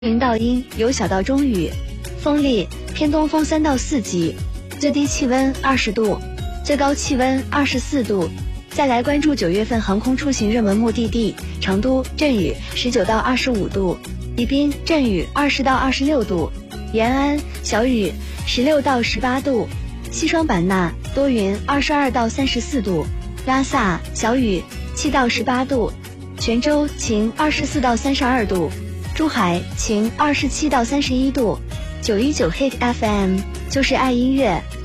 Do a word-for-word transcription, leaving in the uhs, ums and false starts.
云到阴，由小到中雨，风力偏东风三到四级，最低气温二十度，最高气温二十四度。再来关注九月份航空出行热门目的地：成都阵雨十九到二十五度，宜宾阵雨二十到二十六度，延安小雨十六到十八度，西双版纳多云二十二到三十四度，拉萨小雨七到十八度，泉州晴二十四到三十二度，珠海晴二十七到三十一度。九一九 Hit F M 就是爱音乐。